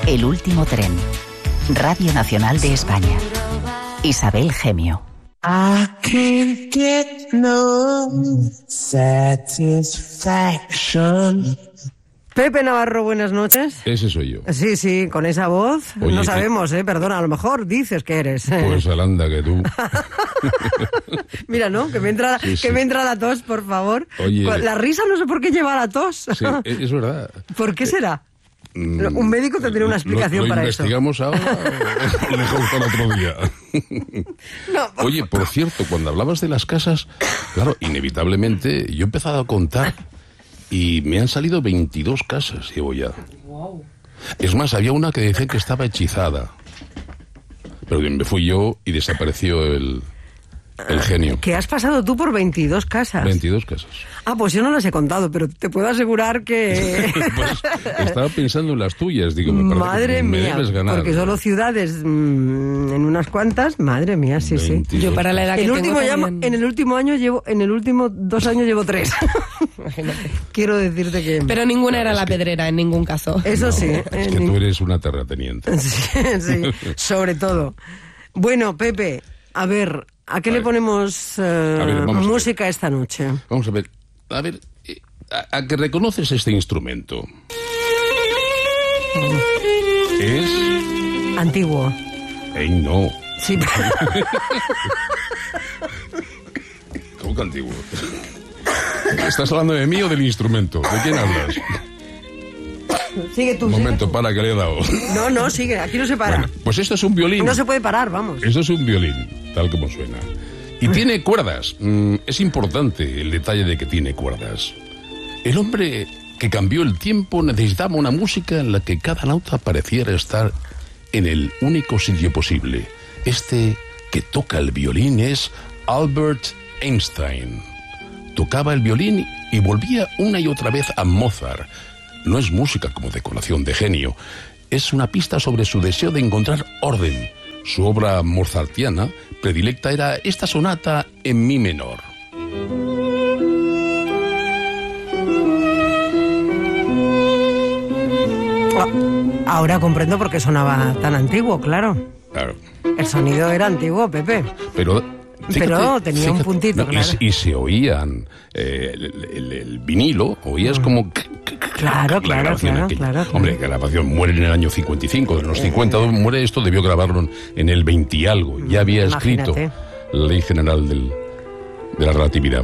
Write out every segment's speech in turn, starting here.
El último tren. Radio Nacional de España. Isabel Gemio. I can't get no satisfaction. Pepe Navarro, buenas noches. Ese soy yo. Sí, con esa voz. Oye, no sabemos, perdona, a lo mejor dices que eres. Pues Alanda, que tú. Mira, ¿no? Que me entra la tos, por favor. Oye, la risa no sé por qué lleva la tos. Sí, es verdad. ¿Por qué será? Un médico tendría una explicación para eso. ¿Lo investigamos ahora o lo dejamos para otro día? No. Oye, por cierto, cuando hablabas de las casas, claro, inevitablemente yo he empezado a contar y me han salido 22 casas, llevo ya. Wow. Es más, había una que decía que estaba hechizada, pero me fui yo y desapareció el genio. ¿Que has pasado tú por 22 casas? 22 casas. Ah, pues yo no las he contado, pero te puedo asegurar que... Pues estaba pensando en las tuyas, digo, me parece madre que me mía, debes ganar. Porque solo ciudades en unas cuantas, madre mía, sí. Yo para la edad que tengo también... En el último 2 años llevo 3. Imagínate. Quiero decirte que... Pero ninguna era la pedrera, en ningún caso. Eso No, sí. Es que tú eres una terrateniente. Sí, sobre todo. Bueno, Pepe, a ver, ¿a qué le ponemos música esta noche? Vamos a ver, ¿a que reconoces este instrumento? Es... Antiguo. No. Sí. ¿Cómo que antiguo? ¿Estás hablando de mí o del instrumento? ¿De quién hablas? Sigue tú. Un momento, para que le he dado. No, sigue, aquí no se para. Bueno, pues esto es un violín. No se puede parar, vamos. Esto es un violín, tal como suena. Y tiene cuerdas. Es importante el detalle de que tiene cuerdas. El hombre que cambió el tiempo necesitaba una música en la que cada nota pareciera estar en el único sitio posible. Este que toca el violín es Albert Einstein. Tocaba el violín y volvía una y otra vez a Mozart. No es música como decoración de genio. Es una pista sobre su deseo de encontrar orden. Su obra mozartiana predilecta era esta sonata en mi menor. Ahora comprendo por qué sonaba tan antiguo, claro. Claro. El sonido era antiguo, Pepe. Pero tenía un puntito, no, claro. Y se oían el vinilo, oías como... Claro. Hombre, la grabación muere en el año 55, en los 50 muere esto, debió grabarlo en el 20 y algo. Ya había escrito la ley general de la relatividad.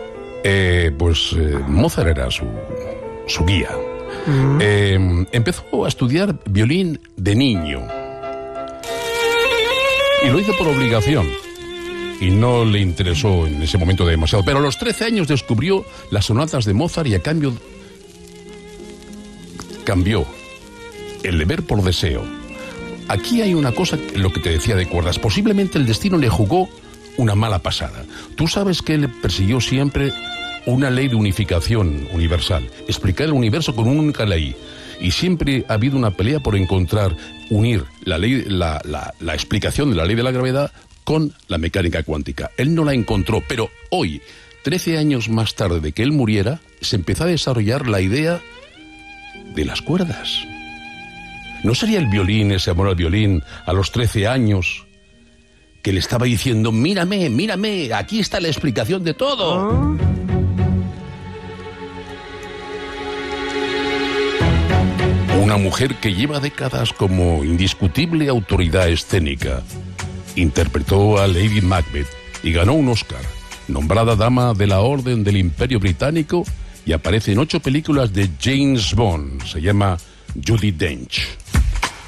Mozart era su guía. Empezó a estudiar violín de niño. Y lo hizo por obligación. Y no le interesó en ese momento demasiado. Pero a los 13 años descubrió las sonatas de Mozart y a cambio cambió el deber por deseo. Aquí hay una cosa, lo que te decía de cuerdas. Posiblemente el destino le jugó una mala pasada. Tú sabes que él persiguió siempre una ley de unificación universal. Explicar el universo con una única ley. Y siempre ha habido una pelea por unir la ley, la explicación de la ley de la gravedad con la mecánica cuántica. Él no la encontró, pero hoy, 13 años más tarde de que él muriera, se empezó a desarrollar la idea de las cuerdas. ¿No sería el violín, ese amor al violín, a los 13 años, que le estaba diciendo, mírame, aquí está la explicación de todo? Una mujer que lleva décadas como indiscutible autoridad escénica. Interpretó a Lady Macbeth y ganó un Oscar, nombrada Dama de la Orden del Imperio Británico y aparece en 8 películas de James Bond. Se llama Judi Dench.